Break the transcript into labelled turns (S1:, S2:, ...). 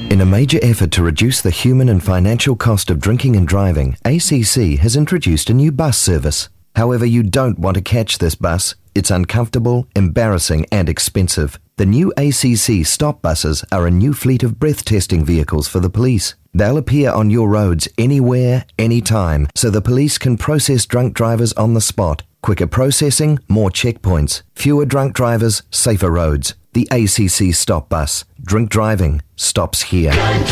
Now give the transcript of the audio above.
S1: In a major effort to reduce the human and financial cost of drinking and driving, ACC has introduced a new bus service. However, you don't want to catch this bus. It's uncomfortable, embarrassing and expensive. The new ACC stop buses are a new fleet of breath testing vehicles for the police. They'll appear on your roads anywhere, anytime, so the police can process drunk drivers on the spot. Quicker processing, more checkpoints, fewer drunk drivers, safer roads. The ACC Stop Bus. Drink driving stops here.